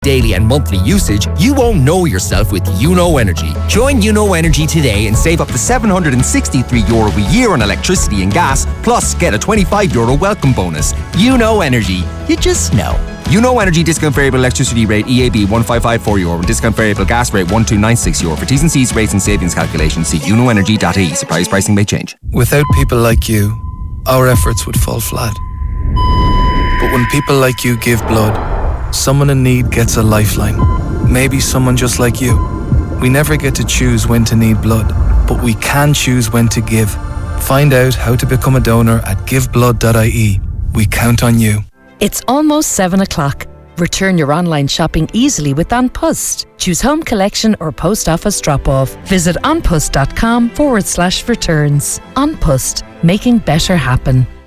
daily and monthly usage, you won't know yourself with UNO Energy. Join UNO Energy today and save up to €763 a year on electricity and gas, plus get a €25 welcome bonus. UNO Energy. You just know. UNO Energy discount variable electricity rate EAB €1554 and discount variable gas rate €1296. For T's and C's rates and savings calculations, see unoenergy.ie. Surprise pricing may change. Without people like you, our efforts would fall flat. But when people like you give blood, someone in need gets a lifeline. Maybe someone just like you. We never get to choose when to need blood, but we can choose when to give. Find out how to become a donor at giveblood.ie. We count on you. It's almost 7 o'clock. Return your online shopping easily with An Post. Choose home collection or post office drop-off. Visit anpost.com/returns. An Post, making better happen.